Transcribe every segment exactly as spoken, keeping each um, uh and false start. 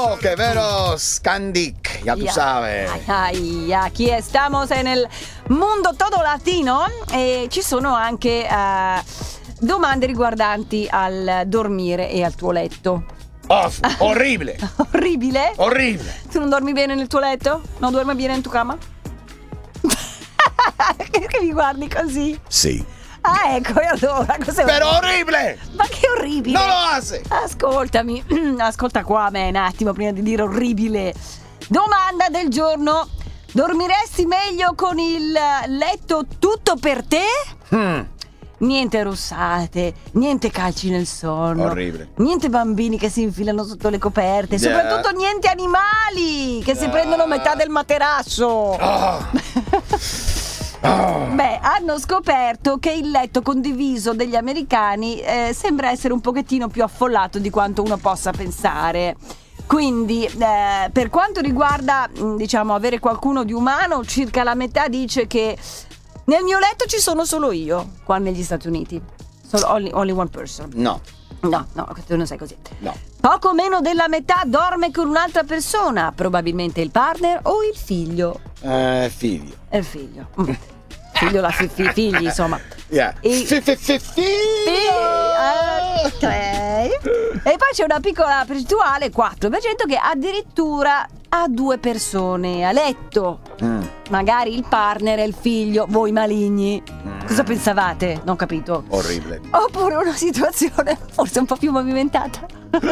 Oh, che vero Scandic, ya tú Ya. sabes. Ay, ay, aquí estamos en el mondo todo latino e ci sono anche eh, domande riguardanti al dormire e al tuo letto. Oh, orribile. Orribile? Orribile. Tu non dormi bene nel tuo letto? Non dormi bene in tua cama? Perché mi guardi così? Sì. Ah, ecco, e allora cos'è? Però orribile. Ma che orribile! Non lo hace. Ascoltami, ascolta qua me un attimo prima di dire orribile. Domanda del giorno: dormiresti meglio con il letto tutto per te? Hmm. Niente russate, niente calci nel sonno. Orribile. Niente bambini che si infilano sotto le coperte. Yeah. Soprattutto niente animali che si Yeah. prendono metà del materasso. Oh. Oh. Beh, hanno scoperto che il letto condiviso degli americani eh, sembra essere un pochettino più affollato di quanto uno possa pensare. Quindi, eh, per quanto riguarda, mh, diciamo, avere qualcuno di umano, circa la metà dice che nel mio letto ci sono solo io, qua negli Stati Uniti. Solo only, only one person. No. No, no, tu non sei così. No. Poco meno della metà dorme con un'altra persona, probabilmente il partner o il figlio. Eh, figlio. È il figlio. Mm. Figlio, la fi- fi- figli, insomma. Yeah. E- Fi- fi- fi- figlio. Ok. E poi c'è una piccola percentuale, quattro per cento, che addirittura ha due persone a letto. Mm. Magari il partner e il figlio, voi maligni. Cosa pensavate? Non ho capito. Orribile. Oppure una situazione forse un po' più movimentata. Ma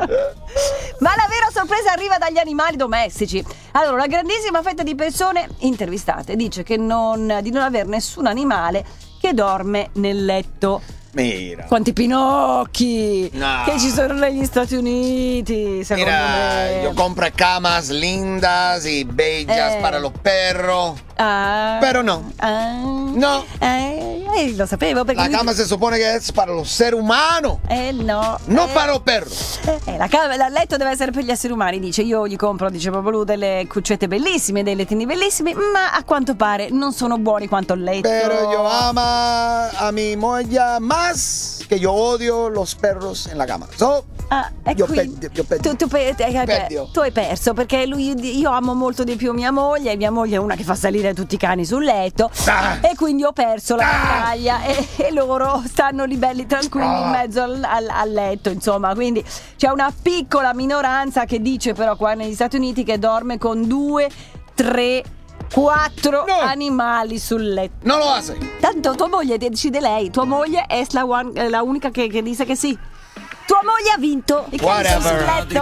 la vera sorpresa arriva dagli animali domestici. Allora, una grandissima fetta di persone intervistate dice che non, di non aver nessun animale che dorme nel letto. Mira. Quanti pinocchi No. che ci sono negli Stati Uniti, secondo Mira, me. yo compro camas lindas y bellas Eh. para los perros. Ah, Pero no. ah, No. eh, eh, lo sapevo perché La lui- cama se supone que es para los seres humanos, Eh no. no eh, para los perros. Eh, la cama, il letto deve essere per gli esseri umani, dice. Io gli compro, dice proprio lui, delle cuccette bellissime, dei lettini bellissimi, ma a quanto pare non sono buoni quanto il letto. Pero yo ama a mi molla más que yo odio los perros en la cama. So, Ah, e Io quindi perdi- io perdi- tu, tu, pe- eh, beh, Perdio. tu hai perso perché lui, io amo molto di più mia moglie e mia moglie è una che fa salire tutti i cani sul letto Ah. e quindi ho perso la Ah. battaglia e, e loro stanno lì belli tranquilli Ah. in mezzo al, al- al letto, insomma. Quindi c'è una piccola minoranza che dice però qua negli Stati Uniti che dorme con due, tre, quattro No. animali sul letto. no lo hace. Tanto tua moglie decide lei, tua moglie è la, one- la unica che, che dice che sì. Tua moglie ha vinto i cani sono sul Whatever. letto.